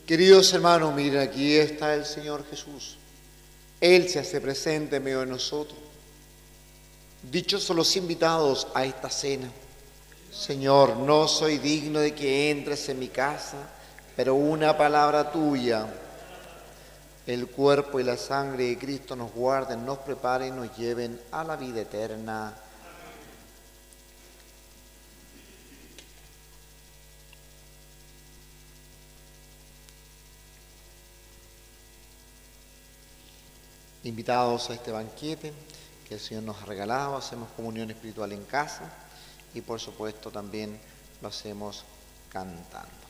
Queridos hermanos, miren, aquí está el Señor Jesús. Él se hace presente en medio de nosotros. Dichosos los invitados a esta cena. Señor, no soy digno de que entres en mi casa, pero una palabra tuya, el cuerpo y la sangre de Cristo nos guarden, nos preparen y nos lleven a la vida eterna. Invitados a este banquete que el Señor nos ha regalado, hacemos comunión espiritual en casa y por supuesto también lo hacemos cantando.